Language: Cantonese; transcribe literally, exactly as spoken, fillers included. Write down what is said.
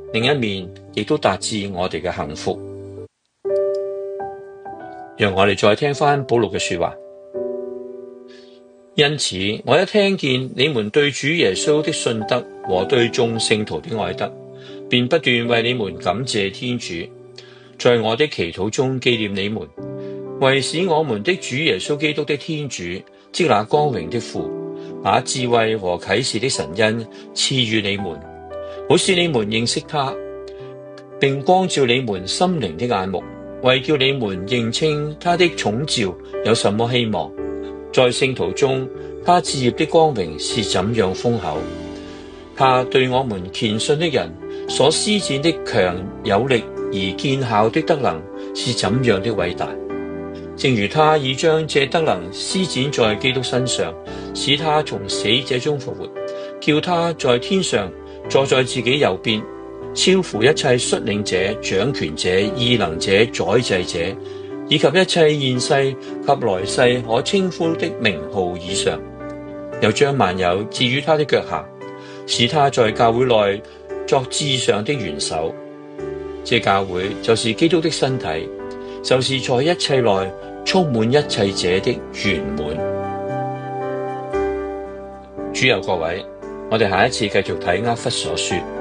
另一面亦都達至我哋嘅幸福。讓我哋再聽返保祿嘅說話。因此，我一聽見你們對主耶穌的信德和對眾聖徒的愛德，便不斷為你們感謝天主，在我的祈禱中紀念你們，為使我們的主耶穌基督的天主，即那光榮的父，把智慧和啟示的神恩賜予你們，好使你們認識他，並光照你們心靈的眼目，為叫你們認清他的寵召有什麼希望，在聖徒中他志業的光榮是怎樣豐厚，他對我們虔信的人所施展的強有力而見效的德能是怎樣的偉大。正如他已將這德能施展在基督身上，使他從死者中復活，叫他在天上坐在自己右邊，超乎一切率領者、掌權者、異能者、宰制者，以及一切現世及來世可稱呼的名號以上，又將萬有置於他的腳下，使他在教會內作至上的元首。這教會就是基督的身體，就是在一切內充滿一切者的圓滿。主佑各位，我哋下一次繼續睇厄弗所書。